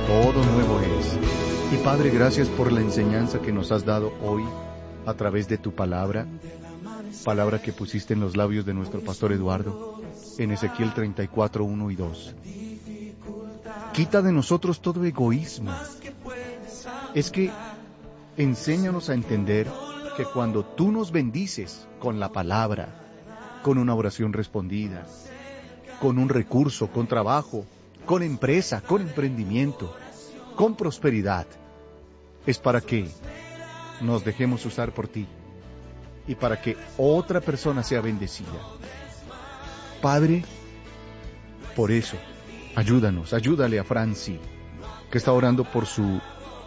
todo nuevo es. Y Padre, gracias por la enseñanza que nos has dado hoy a través de tu palabra, palabra que pusiste en los labios de nuestro pastor Eduardo, en Ezequiel 34, 1 y 2. Quita de nosotros todo egoísmo. Es que enséñanos a entender que cuando tú nos bendices con la palabra, con una oración respondida, con un recurso, con trabajo, con empresa, con emprendimiento, con prosperidad, es para que nos dejemos usar por ti y para que otra persona sea bendecida. Padre, por eso, ayúdale a Franci, que está orando por su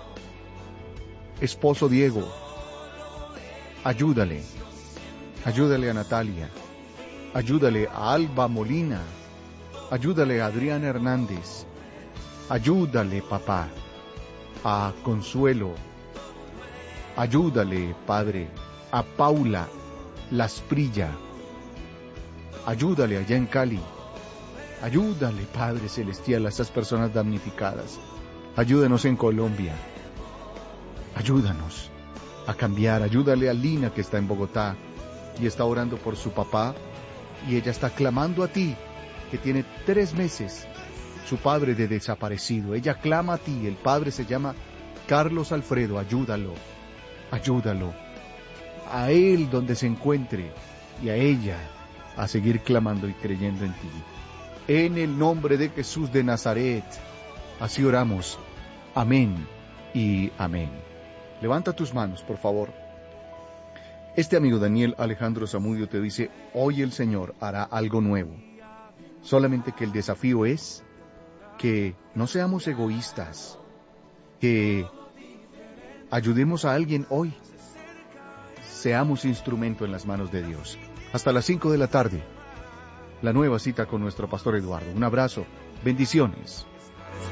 esposo Diego. Ayúdale a Natalia, ayúdale a Alba Molina, ayúdale a Adriana Hernández, ayúdale, papá, a Consuelo, ayúdale, Padre, a Paula Lasprilla, ayúdale allá en Cali, ayúdale, Padre Celestial, a esas personas damnificadas, ayúdanos en Colombia, ayúdanos a cambiar, ayúdale a Lina que está en Bogotá y está orando por su papá y ella está clamando a ti, que tiene 3 meses su padre de desaparecido. Ella clama a ti, el padre se llama Carlos Alfredo, ayúdalo a él donde se encuentre y a ella a seguir clamando y creyendo en ti. En el nombre de Jesús de Nazaret, así oramos. Amén y amén. Levanta tus manos, por favor. Este amigo Daniel Alejandro Zamudio te dice, hoy el Señor hará algo nuevo. Solamente que el desafío es que no seamos egoístas, que ayudemos a alguien hoy. Seamos instrumento en las manos de Dios. Hasta las 5 de la tarde, la nueva cita con nuestro pastor Eduardo. Un abrazo, bendiciones.